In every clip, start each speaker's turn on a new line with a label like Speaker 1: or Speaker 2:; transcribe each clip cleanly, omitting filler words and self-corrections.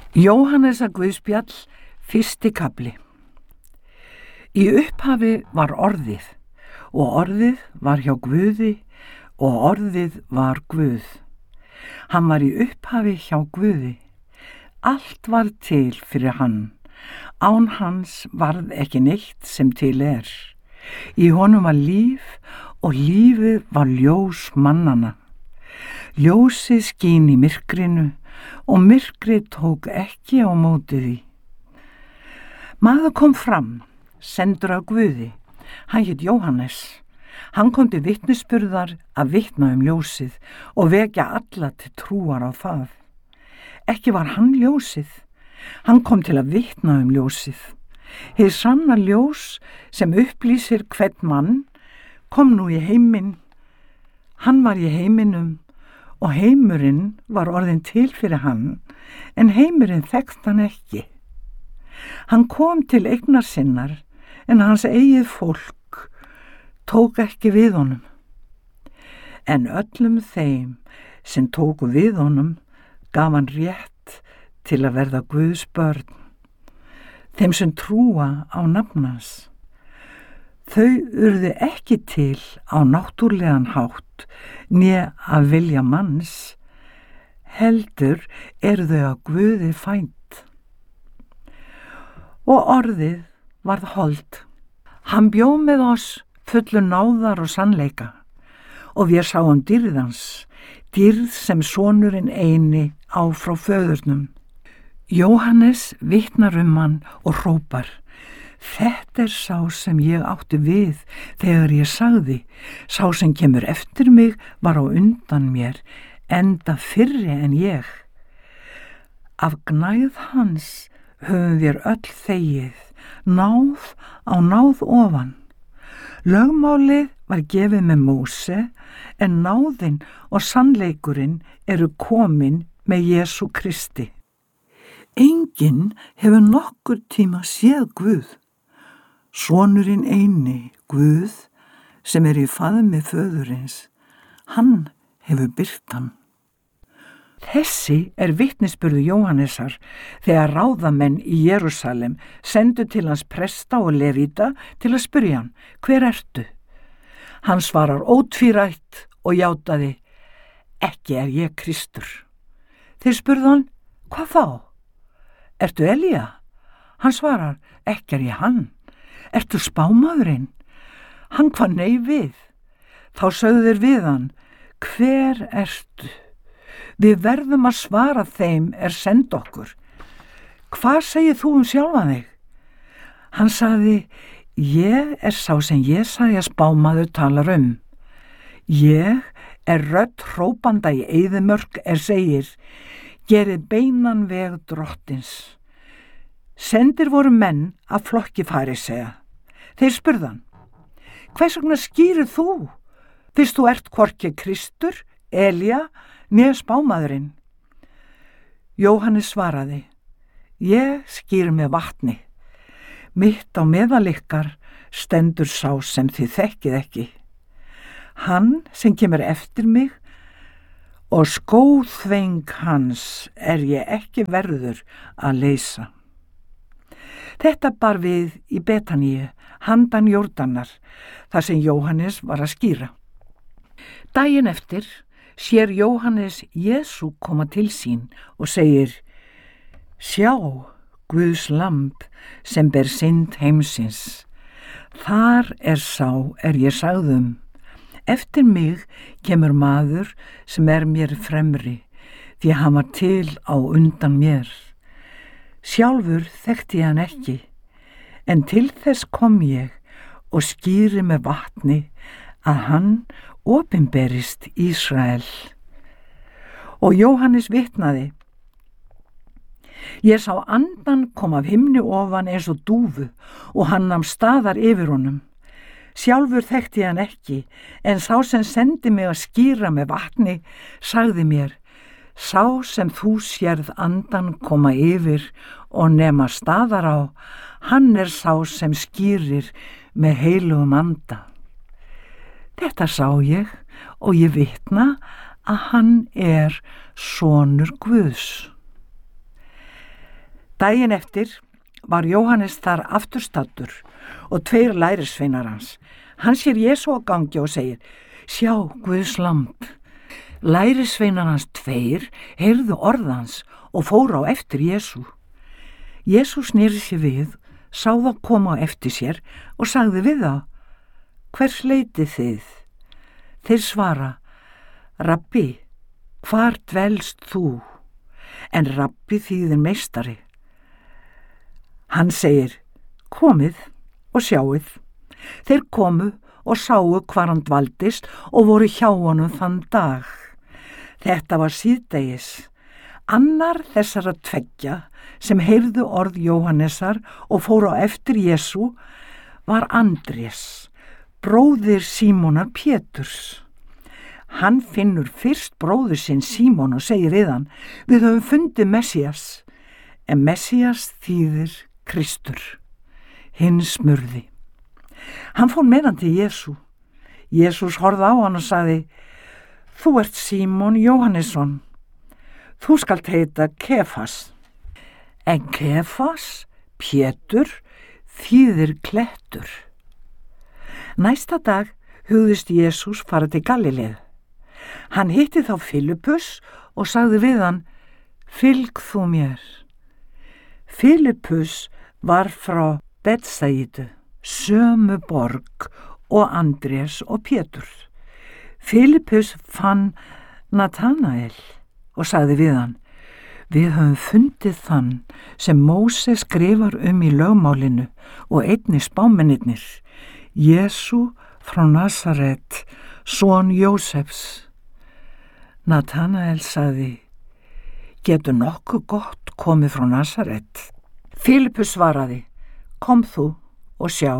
Speaker 1: Jóhannesar Guðspjall, 1. kafli. Í upphafi var orðið, og orðið var hjá Guði, og orðið var Guð. Hann var í upphafi hjá Guði. Allt var til fyrir hann. Án hans varð ekki neitt sem til er. Í honum var líf, og lífið var ljós mannanna. Ljósið skín í myrkrinu, og myrkrið tók ekki á móti því. Maður kom fram, sendur af Guði. Hann hét Jóhannes. Hann kom til vitnisburðar að vitna ljósið og vekja alla til trúar á það. Ekki var hann ljósið. Hann kom til að vitna ljósið. Hið sanna ljós sem upplýsir hvern mann kom nú í heiminn. Hann var í heiminum, og heimurinn var orðinn til fyrir hann, en heimurinn þekkti hann ekki. Hann kom til eignar sinnar, en hans eigið fólk tók ekki við honum. En öllum þeim sem tóku við honum gaf hann rétt til að verða Guðs börn, þeim sem trúa á nafn hans. Þau urðu ekki til á náttúrlegan hátt, né að vilja manns, heldur eru þau að Guði fædd. Og orðið varð hold. Hann bjó með oss fullu náðar og sannleika, og við sáum dýrð hans, dýrð sem sonurinn eini á frá föðurnum. Jóhannes vitnar hann og hrópar: Þetta sá sem ég átti við þegar ég sagði, sá sem kemur eftir mig var á undan mér, enda fyrri en ég. Af gnægð hans höfum við öll þegið, náð á náð ofan. Lögmálið var gefið með Móse, en náðin og sannleikurinn eru komin með Jesú Kristi. Enginn hefur nokkur tíma séð Guð. Sonurinn eini, Guð, sem í faðmi föðurins, hann hefur birt hann. Þessi vitnisburður Jóhannesar þegar ráðamenn í Jerúsalem sendu til hans presta og levíta til að spyrja hann: Hver ertu? Hann svarar ótvírætt og játaði: Ekki er ég Kristur. Þeir spurðu hann: Hvað þá? Ertu Elía? Hann svarar: Ekki er ég hann. Ertu spámaðurinn? Hann kvað nei við. Þá sögðu þeir við hann: Hver ertu? Við verðum að svara þeim send okkur. Hvað segir þú sjálfan þig? Hann sagði: Ég sá sem Jesaja spámaður talar um. Ég rödd hrópanda í eyðimörk segir: Gerið beinan veg drottins. Sendir voru menn af flokki farisea. Þeir spurðu hann: Hvers vegna skýrir þú, fyrst þú ert hvorki Kristur, Elía, né spámaðurinn? Jóhannes svaraði: Ég skýri með vatni. Mitt á meðal ykkar stendur sá sem þið þekkið ekki. Hann sem kemur eftir mig, og skóþveng hans ég ekki verður að leysa. Þetta bar við í Betaníu, handan Jórdanar, þar sem Jóhannes var að skýra. Daginn eftir sér Jóhannes Jesú koma til sín og segir: Sjá, Guðs lamb sem ber synd heimsins. Þar sá ég sagðum: Eftir mig kemur maður sem mér fremri, því hann var til á undan mér. Sjálfur þekkti ég hann ekki, en til þess kom ég og skýri með vatni að hann opinberist Ísrael. Og Jóhannes vitnaði: Ég sá andan kom af himni ofan eins og dúfu, og hann nam staðar yfir honum. Sjálfur þekkti ég hann ekki, en sá sem sendi mig að skýra með vatni sagði mér: Sá sem þú sérð andan koma yfir og nema staðar á, hann sá sem skýrir með heilugum anda. Þetta sá ég, og ég vitna að hann sonur Guðs. Daginn eftir var Jóhannes þar afturstaddur og 2 lærisveinar hans. Hann sér Jesú á gangi og segir: sjá, Guðs lamb. Lærisveinar hans 2 heyrðu orð hans og fóru á eftir Jesú. Jesú sneri sér við, sá þá koma á eftir sér og sagði við þá: hvers leitið þið? Þeir svara: Rabbi, hvar dvelst þú? En Rabbi þýðir meistari. Hann segir: komið og sjáið. Þeir komu og sáu hvar hann dvaldist og voru hjá honum þann dag. Þetta var síðdegis. Annar þessara 2 sem heyrðu orð Jóhannesar og fóru á eftir Jesú var Andrés, bróðir Símonar Péturs. Hann finnur fyrst bróður sinn Símon og segir við hann: við höfum fundið Messías. En Messías þýðir Kristur, hinn smurði. Hann fór með hann til Jesú. Jesús horfði á hann og sagði: þú ert Símon Jóhannesson. Þú skalt heita Kefas. En Kefas, Pétur, þýðir klettur. Næsta dag hugðist Jesús fara til Galileu. Hann hitti þá Filippus og sagði við hann: fylg þú mér. Filippus var frá Betsaídu, sömu borg og Andrés og Pétur. Filippus fann Natanael og sagði við hann: við höfum fundið þann sem Móse skrifar í lögmálinu og einnig spámennirnir, Jesú frá Nasaret, son Jósefs. Natanael sagði: getur nokkuð gott komið frá Nasaret? Filippus svaraði: kom þú og sjá.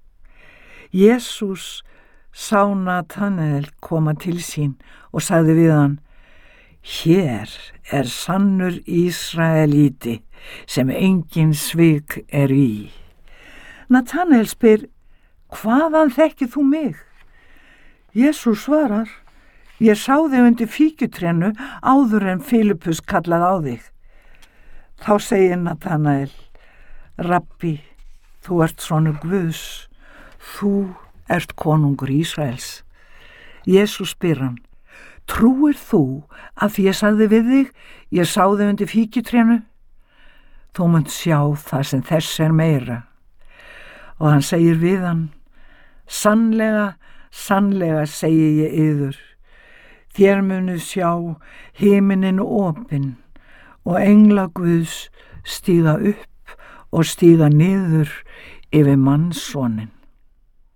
Speaker 1: Jesús sá Natanael koma til sín og sagði við hann: hér er sannur Ísraelíti sem engin svik í. Natanael spyr: hvaðan þekkir þú mig? Jesús svarar: ég sá þig undir fíkjutrénu áður en Filippus kallaði á þig. Þá segir Natanael: Rabbi, þú ert sonur Guðs, þú ert konungur Ísraels. Jesús spyr hann: trúir þú að ég sagði við þig, ég sá þig undir fíkjutrénu? Þú munt sjá það sem þess meira. Og hann segir við hann: sannlega, sannlega segi ég yður, þér munuð sjá himinin opinn og engla Guðs stíga upp og stíga niður yfir mannssonin.